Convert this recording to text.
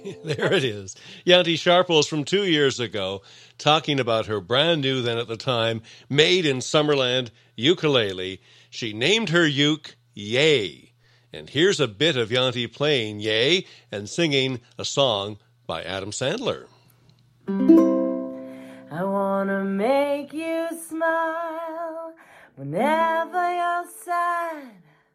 There it is. Yanti Sharples from 2 years ago, talking about her brand new, then at the time, made in Summerland ukulele. She named her uke Yay. And here's a bit of Yanti playing Yay and singing a song by Adam Sandler. I wanna make you smile whenever